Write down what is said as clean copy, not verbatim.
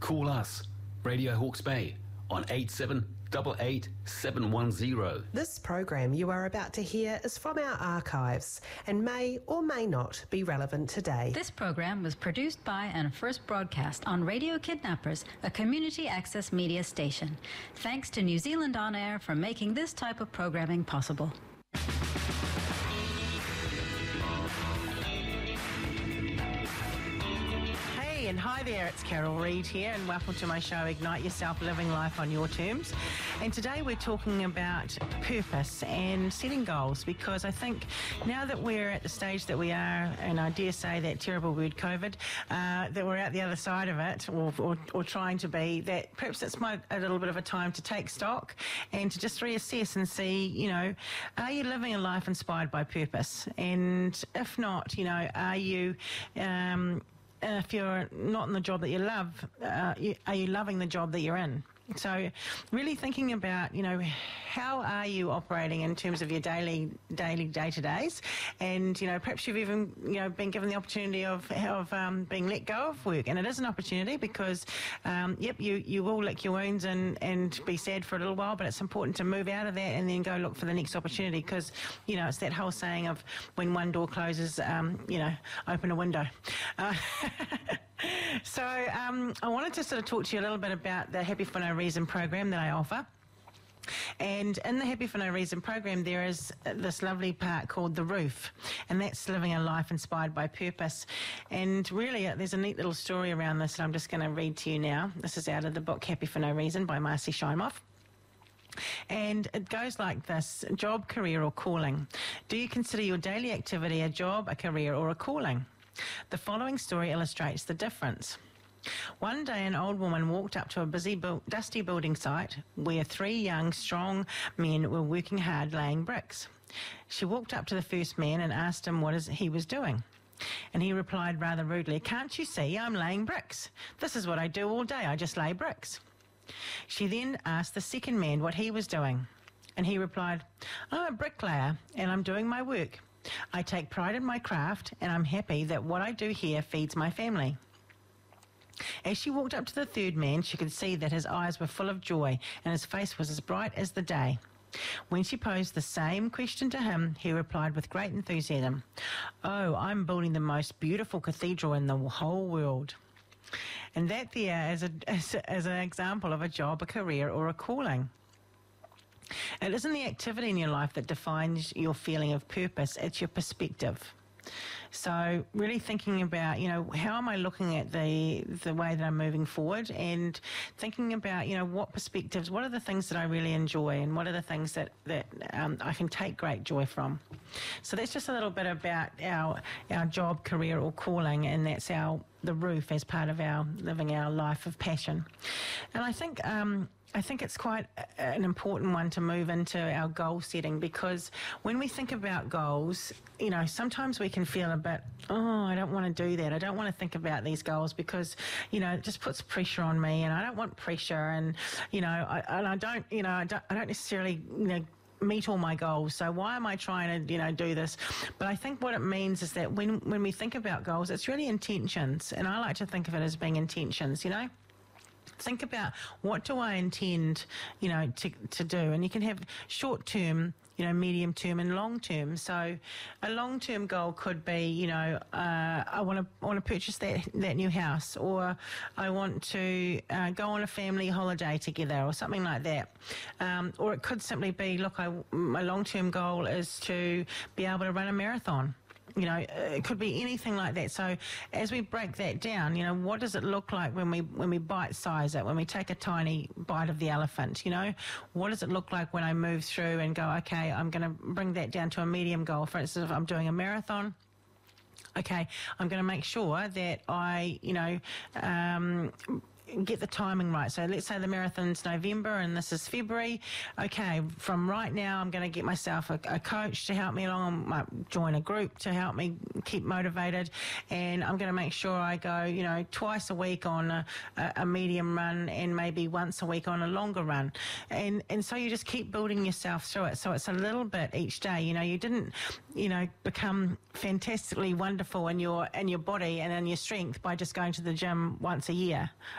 Call us, Radio Hawke's Bay, on 8788710. This program you are about to hear is from our archives and may or may not be relevant today. This program was produced by and first broadcast on Radio Kidnappers, a community access media station. Thanks to New Zealand On Air for making this type of programming possible. And hi there, it's Carol Reid here, and welcome to my show, Ignite Yourself, Living Life on Your Terms. And today we're talking about purpose and setting goals, because I think now that we're at the stage that we are, and I dare say that terrible word COVID, that we're out the other side of it, or trying to be, that perhaps it's a little bit of a time to take stock and to just reassess and see, you know, are you living a life inspired by purpose? And if not, you know, are you... if you're not in the job that you love, are you loving the job that you're in? So really thinking about, you know, how are you operating in terms of your daily day-to-days? And, you know, perhaps you've even, you know, been given the opportunity of being let go of work. And it is an opportunity because, you will lick your wounds and be sad for a little while, but it's important to move out of that and then go look for the next opportunity, because, you know, it's that whole saying of when one door closes, open a window. So I wanted to sort of talk to you a little bit about the Happy for No Reason program that I offer. And in the Happy for No Reason program, there is this lovely part called The Roof, and that's living a life inspired by purpose. And really, there's a neat little story around this that I'm just going to read to you now. This is out of the book Happy for No Reason by Marcy Shimoff. And it goes like this: job, career or calling. Do you consider your daily activity a job, a career or a calling? The following story illustrates the difference. One day an old woman walked up to a busy, dusty building site where three young, strong men were working hard laying bricks. She walked up to the first man and asked him what he was doing. And he replied rather rudely, "Can't you see I'm laying bricks? This is what I do all day, I just lay bricks." She then asked the second man what he was doing. And he replied, "I'm a bricklayer and I'm doing my work. I take pride in my craft and I'm happy that what I do here feeds my family." As she walked up to the third man, she could see that his eyes were full of joy and his face was as bright as the day. When she posed the same question to him, he replied with great enthusiasm, "Oh, I'm building the most beautiful cathedral in the whole world." And that there is an example of a job, a career or a calling. It isn't the activity in your life that defines your feeling of purpose, it's your perspective. So really thinking about, you know, how am I looking at the way that I'm moving forward, and thinking about, you know, what perspectives, what are the things that I really enjoy, and what are the things that I can take great joy from. So that's just a little bit about our job, career or calling, and that's the roof as part of our living our life of passion. And I think it's quite an important one to move into our goal setting, because when we think about goals, you know, sometimes we can feel a bit, I don't want to do that. I don't want to think about these goals because, you know, it just puts pressure on me, and I don't want pressure, and, you know, I don't necessarily, you know, meet all my goals, so why am I trying to, you know, do this? But I think what it means is that when we think about goals, it's really intentions, and I like to think of it as being intentions, you know. Think about, what do I intend, you know, to do? And you can have short-term, you know, medium-term and long-term. So a long-term goal could be, you know, I want to purchase that new house, or I want to go on a family holiday together, or something like that. Or it could simply be, look, my long-term goal is to be able to run a marathon. You know, it could be anything like that. So as we break that down, you know, what does it look like when we bite-size it, when we take a tiny bite of the elephant, you know? What does it look like when I move through and go, okay, I'm going to bring that down to a medium goal. For instance, if I'm doing a marathon, okay, I'm going to make sure that I, you know, get the timing right. So let's say the marathon's November and this is February. Okay, from right now I'm going to get myself a coach to help me along. I might join a group to help me keep motivated, and I'm going to make sure I go, you know, twice a week on a medium run, and maybe once a week on a longer run. And so you just keep building yourself through it. So it's a little bit each day. You know, you didn't, you know, become fantastically wonderful in your body and in your strength by just going to the gym once a year.